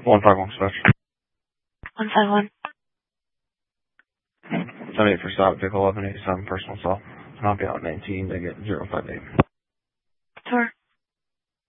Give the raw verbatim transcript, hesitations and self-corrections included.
one five one dispatch. one five one. seventy-eight for stop, vehicle eleven eighty-seven, personal assault. I'll be out nineteen, they get zero five eight.